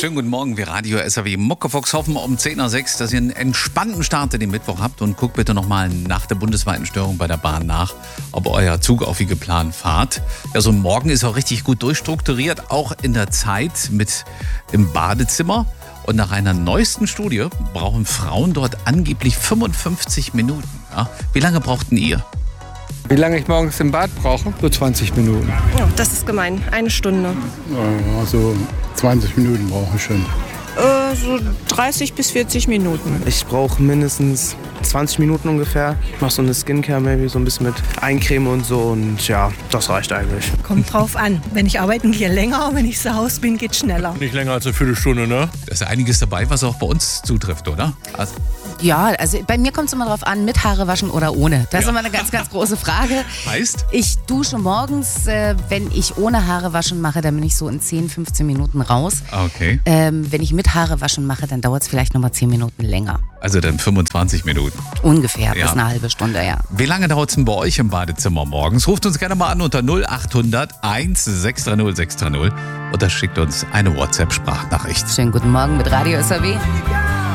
Schönen guten Morgen, wir Radio SAW Muckefuchs hoffen um 10:06 Uhr, dass ihr einen entspannten Start in den Mittwoch habt und guckt bitte nochmal nach der bundesweiten Störung bei der Bahn nach, ob euer Zug auch wie geplant fahrt. Ja, so ein Morgen ist auch richtig gut durchstrukturiert, auch in der Zeit mit im Badezimmer. Und nach einer neuesten Studie brauchen Frauen dort angeblich 55 Minuten. Ja? Wie lange brauchten ihr? Wie lange ich morgens im Bad brauche? So 20 Minuten. Ja, das ist gemein. 1 Stunde. Also 20 Minuten brauche ich schon. So 30 bis 40 Minuten. Ich brauche mindestens 20 Minuten ungefähr. Ich mache so eine Skincare, maybe so ein bisschen mit Eincreme und so. Und ja, das reicht eigentlich. Kommt drauf an. Wenn ich arbeiten gehe, länger. Wenn ich zu Hause bin, geht schneller. Nicht länger als eine Viertelstunde, ne? Da ist einiges dabei, was auch bei uns zutrifft, oder? Ja, also bei mir kommt es immer drauf an, mit Haare waschen oder ohne. Das ist immer eine ganz, ganz große Frage. Heißt? Ich dusche morgens, wenn ich ohne Haare waschen mache, dann bin ich so in 10, 15 Minuten raus. Okay. Wenn ich mit Haare waschen mache, dann dauert es vielleicht nochmal 10 Minuten länger. Also dann 25 Minuten. Ungefähr, Ja. bis eine halbe Stunde, ja. Wie lange dauert es denn bei euch im Badezimmer morgens? Ruft uns gerne mal an unter 0800 1630 630 oder schickt uns eine WhatsApp-Sprachnachricht. Schönen guten Morgen mit Radio SAW.